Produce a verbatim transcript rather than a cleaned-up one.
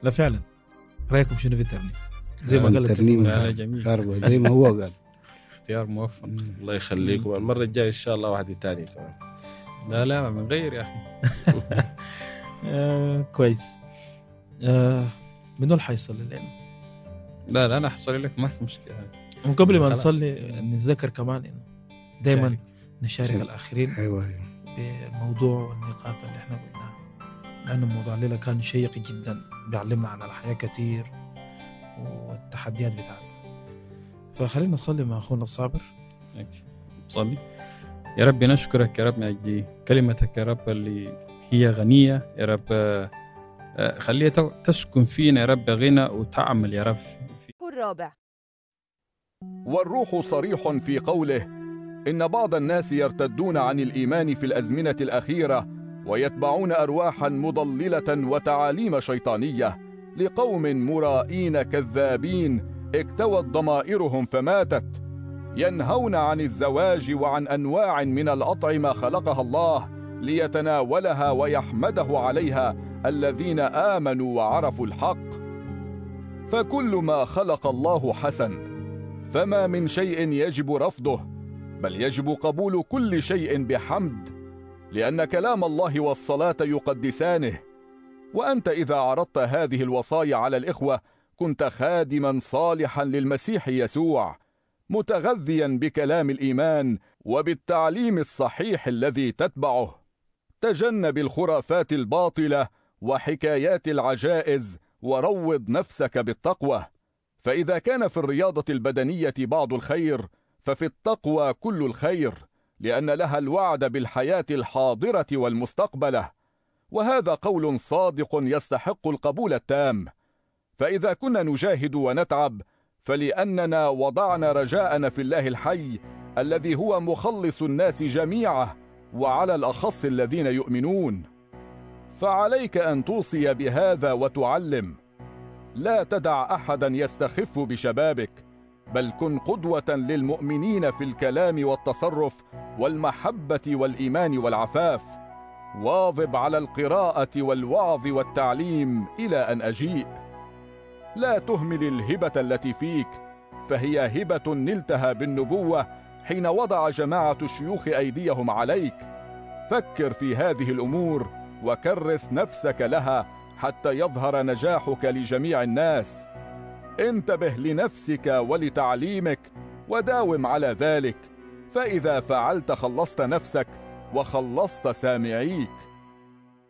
لا فعلا. رايكم شنو في الترنيم؟ زي ما قال الترنيم جميل زي ما هو قال. اختيار موفق. الله يخليكم. المرة الجاية إن شاء الله واحدة تانية كمان. لا لا من غير يا أخي. آه كويس. آه منو اللي حيصلي لنا؟ لا لا أنا حصلي لك ما في مشكلة. وقبل ما نصلي نتذكر كمان إنه دائما نشارك الآخرين أيوة بالموضوع والنقاط اللي إحنا قلناها، لأنه موضوع الليلة كان شيق جدا، بيعلمنا عن الحياة كتير والتحديات بتاعتنا. فخلينا نصلي مع أخونا الصابر. نصلي. يا رب نشكرك يا رب من أجل كلمتك يا رب اللي هي غنية يا رب، خليها تسكن فينا يا رب غنى وتعمل يا رب. الرابع. والروح صريح في قوله إن بعض الناس يرتدون عن الإيمان في الأزمنة الأخيرة ويتبعون أرواحا مضللة وتعاليم شيطانية لقوم مرائين كذابين اكتوت ضمائرهم فماتت، ينهون عن الزواج وعن أنواع من الأطعمة خلقها الله ليتناولها ويحمده عليها الذين آمنوا وعرفوا الحق. فكل ما خلق الله حسن، فما من شيء يجب رفضه، بل يجب قبول كل شيء بحمد، لأن كلام الله والصلاة يقدسانه. وأنت إذا عرضت هذه الوصايا على الإخوة كنت خادما صالحا للمسيح يسوع، متغذيا بكلام الإيمان وبالتعليم الصحيح الذي تتبعه. تجنب الخرافات الباطلة وحكايات العجائز، وروض نفسك بالتقوى. فإذا كان في الرياضة البدنية بعض الخير، ففي التقوى كل الخير، لأن لها الوعد بالحياة الحاضرة والمستقبلة، وهذا قول صادق يستحق القبول التام. فإذا كنا نجاهد ونتعب فلأننا وضعنا رجاءنا في الله الحي الذي هو مخلص الناس جميعا، وعلى الأخص الذين يؤمنون. فعليك أن توصي بهذا وتعلم. لا تدع أحدا يستخف بشبابك، بل كن قدوة للمؤمنين في الكلام والتصرف والمحبة والإيمان والعفاف. واظب على القراءة والوعظ والتعليم إلى أن أجيء. لا تهمل الهبة التي فيك، فهي هبة نلتها بالنبوة حين وضع جماعة الشيوخ أيديهم عليك. فكر في هذه الأمور وكرس نفسك لها حتى يظهر نجاحك لجميع الناس. انتبه لنفسك ولتعليمك وداوم على ذلك، فإذا فعلت خلصت نفسك وخلصت سامعيك.